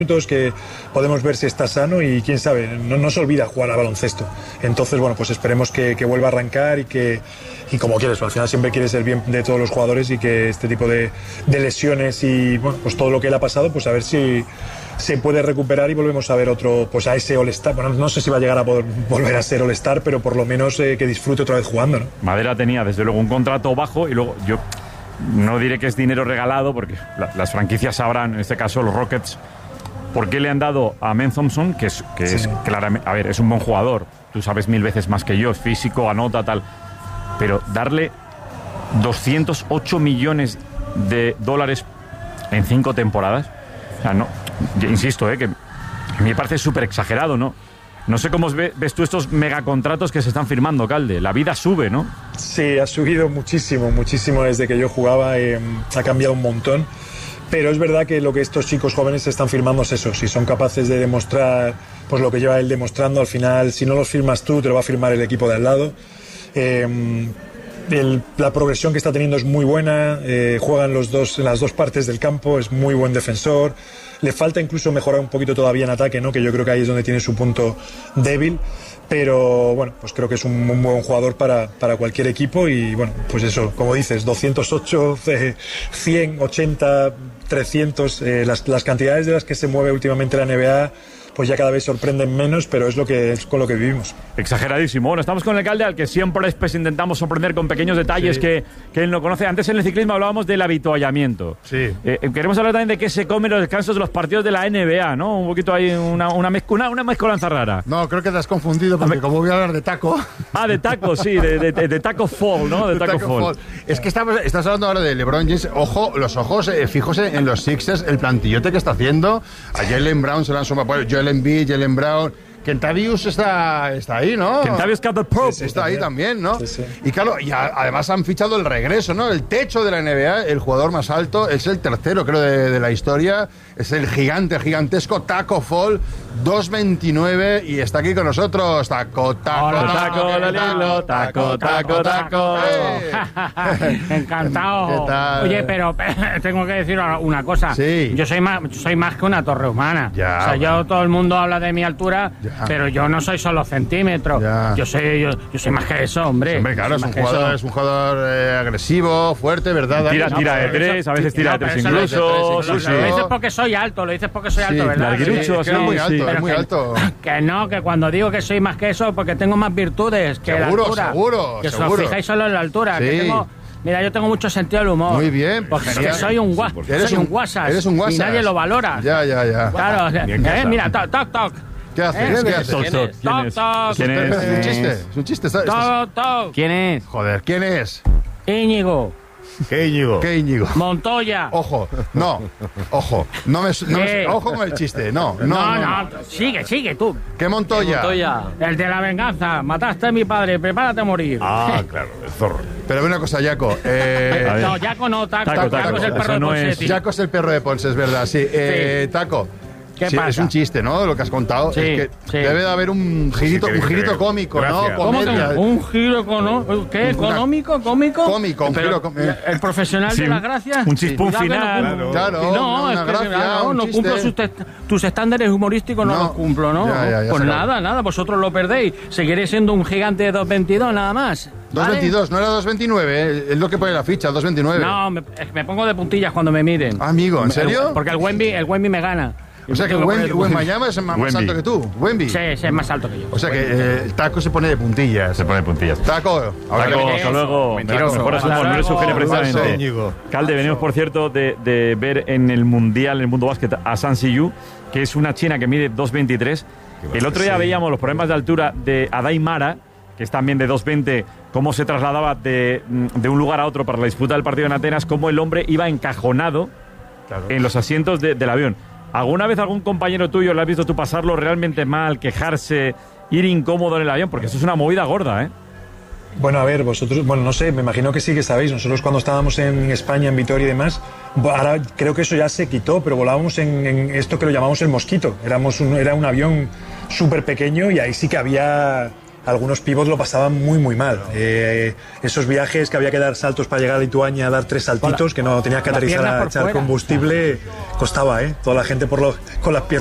minutos que podemos ver si está sano y quién sabe, no se olvida jugar al baloncesto. Entonces, bueno, pues esperemos que vuelva a arrancar y como quieres, al final siempre quieres el bien de todos los jugadores y que este tipo de lesiones y bueno, pues todo lo que él ha pasado, pues a ver si se puede recuperar y volvemos a ver otro, pues a ese All-Star. Bueno, no sé si va a llegar a poder volver a ser All-Star, pero por lo menos que disfrute otra vez jugando, ¿no? Madera tenía desde luego un contrato bajo y luego yo no diré que es dinero regalado porque las franquicias sabrán, en este caso los Rockets, por qué le han dado a Men Thompson, que es claramente, a ver, es un buen jugador, tú sabes 1000 veces más que yo, es físico, anota, tal, pero darle 208 millones de dólares en 5 temporadas, o sea, no, yo insisto, que me parece súper exagerado, ¿no? No sé cómo ves tú estos megacontratos que se están firmando, Calde. La vida sube, ¿no? Sí, ha subido muchísimo desde que yo jugaba, ha cambiado un montón. Pero es verdad que lo que estos chicos jóvenes están firmando es eso. Si son capaces de demostrar pues lo que lleva él demostrando, al final, si no los firmas tú, te lo va a firmar el equipo de al lado. La progresión que está teniendo es muy buena, juegan los dos en las dos partes del campo, es muy buen defensor. Le falta incluso mejorar un poquito todavía en ataque, ¿no? Que yo creo que ahí es donde tiene su punto débil. Pero bueno, pues creo que es un buen jugador para cualquier equipo y bueno, pues eso, como dices, 208, 100, 80, 300, las cantidades de las que se mueve últimamente la NBA, pues ya cada vez sorprenden menos, pero es con lo que vivimos. Exageradísimo. Bueno, estamos con el Calde, al que siempre pues, intentamos sorprender con pequeños detalles que él no conoce. Antes en el ciclismo hablábamos del avituallamiento. Sí. Queremos hablar también de qué se come en los descansos de los partidos de la NBA, ¿no? Un poquito ahí, una mezcolanza rara. No, creo que te has confundido, porque como voy a hablar de taco... Ah, de taco, sí, de taco fall, ¿no? De taco fall. Es que estás hablando ahora de LeBron James. Ojo, los ojos fijos en los Sixers, el plantillote que está haciendo. A Jaylen Brown se le han sumado... Joel Embiid, Jaylen Brown, Kentavious está ahí, ¿no? Kentavious Caldwell-Pope está ahí también, ¿no? Sí. Y claro, además han fichado el regreso, ¿no? El techo de la NBA, el jugador más alto, es el tercero, creo, de la historia. Es el gigantesco Taco Fall, 2.29, y está aquí con nosotros. Taco. Encantado. ¿Qué tal? Oye, pero tengo que decir una cosa. Sí. Yo soy más que una torre humana. Ya, o sea, bueno. todo el mundo habla de mi altura, ya. Pero yo no soy solo centímetros. Ya. Yo soy más que eso, hombre. Hombre, claro, es un jugador agresivo, fuerte, ¿verdad? Tira de tres, a veces tira de tres incluso. Lo dices porque soy alto, ¿verdad? Larguirucho, es muy alto, Pero es muy alto. Que no, que cuando digo que soy más que eso, porque tengo más virtudes que la altura. Seguro. Que os fijáis solo en la altura. Sí. Que tengo... Mira, yo tengo mucho sentido del humor. Muy bien. Porque es genial. que soy un WhatsApp. Eres un WhatsApp. Y nadie lo valora. Ya. Claro, mira, toc. ¿Qué haces? ¿Qué haces? ¿Quién es? Es un chiste. Toc. ¿Quién es? Joder, ¿quién es? Íñigo. ¿Qué Íñigo? Montoya. Ojo. Ojo con el chiste. No. Sigue tú. ¿Qué Montoya? El de la venganza. Mataste a mi padre, prepárate a morir. Ah, claro, el zorro. Pero ve una cosa, Jaco. No, Jaco no, Taco es el perro de Ponce. Jaco es el perro de Ponce, es verdad, sí. Taco. ¿Qué pasa? Es un chiste, ¿no? Lo que has contado. Sí, es que debe de haber un girito cómico, Gracias. ¿no? ¿Cómo que Comedia. un giro económico? ¿Qué? ¿Económico? ¿Cómico? Cómico, un giro cómico. El profesional de las gracias. Un chispún Cuidado que final. Claro, No, una es que gracia, un no chiste. cumplo tus estándares humorísticos, no los cumplo, ¿no? Ya, Pues se nada, vosotros lo perdéis. Seguiré siendo un gigante de 2.22 nada más. 2.22, no era 2.29, es lo que pone la ficha, 2.29. No, me pongo de puntillas cuando me miden. Amigo, ¿en serio? Porque el Wemby me gana. O sea que Wembanyama es más alto que tú. Wemby. Sí, es más alto que yo. O sea que el Taco se pone de puntillas. Taco, Taco, hasta luego. Mentiroso. Mejores humor, no le sugiere precisamente. Calde, venimos por cierto de ver en el Mundial, en el mundo básquet, a San Siyu, que es una china que mide 2.23. El otro día veíamos los problemas de altura de Adai Mara, que es también de 2.20, cómo se trasladaba de un lugar a otro para la disputa del partido en Atenas, cómo el hombre iba encajonado en los asientos del avión. ¿Alguna vez algún compañero tuyo le has visto tú pasarlo realmente mal, quejarse, ir incómodo en el avión? Porque eso es una movida gorda, ¿eh? Bueno, a ver, vosotros, no sé, me imagino que sí que sabéis. Nosotros cuando estábamos en España, en Vitoria y demás, ahora creo que eso ya se quitó, pero volábamos en esto que lo llamamos el Mosquito. Era un avión súper pequeño y ahí sí que había algunos pivots lo pasaban muy, muy mal. Esos viajes que había que dar saltos para llegar a Lituania, dar 3 saltitos, que no tenías que aterrizar a echar combustible, costaba, Toda la gente con las piernas